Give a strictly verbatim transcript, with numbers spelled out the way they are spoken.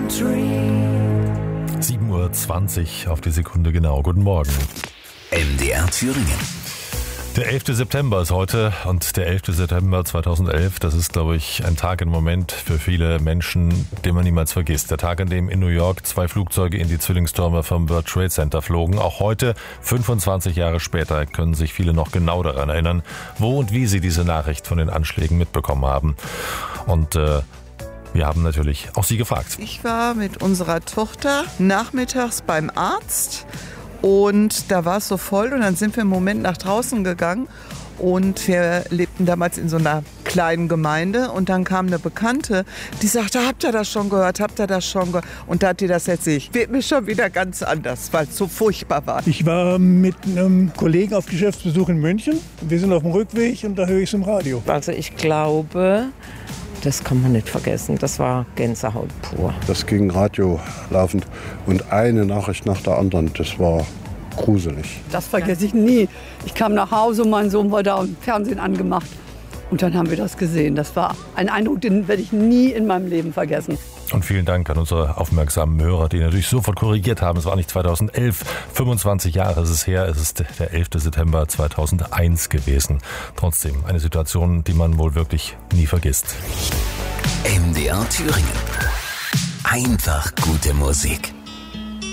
sieben Uhr zwanzig auf die Sekunde genau. Guten Morgen. M D R Thüringen. Der elfte September ist heute und der elfte September zweitausendelf, das ist, glaube ich, ein Tag im Moment für viele Menschen, den man niemals vergisst. Der Tag, an dem in New York zwei Flugzeuge in die Zwillingstürme vom World Trade Center flogen. Auch heute, fünfundzwanzig Jahre später, können sich viele noch genau daran erinnern, wo und wie sie diese Nachricht von den Anschlägen mitbekommen haben. Und äh, wir haben natürlich auch Sie gefragt. Ich war mit unserer Tochter nachmittags beim Arzt. Und da war es so voll und dann sind wir im Moment nach draußen gegangen und wir lebten damals in so einer kleinen Gemeinde und dann kam eine Bekannte, die sagte, habt ihr das schon gehört, habt ihr das schon gehört? Und da hat die das erzählt. Wird mir schon wieder ganz anders, weil es so furchtbar war. Ich war mit einem Kollegen auf Geschäftsbesuch in München. Wir sind auf dem Rückweg und da höre ich es im Radio. Also ich glaube, das kann man nicht vergessen. Das war Gänsehaut pur. Das ging Radio laufend und eine Nachricht nach der anderen. Das war gruselig. Das vergesse ich nie. Ich kam nach Hause, mein Sohn war da und Fernsehen angemacht. Und dann haben wir das gesehen. Das war ein Eindruck, den werde ich nie in meinem Leben vergessen. Und vielen Dank an unsere aufmerksamen Hörer, die natürlich sofort korrigiert haben. Es war nicht zweitausendelf, fünfundzwanzig Jahre ist es her. Es ist der elfte September zweitausendeins gewesen. Trotzdem eine Situation, die man wohl wirklich nie vergisst. M D R Thüringen. Einfach gute Musik.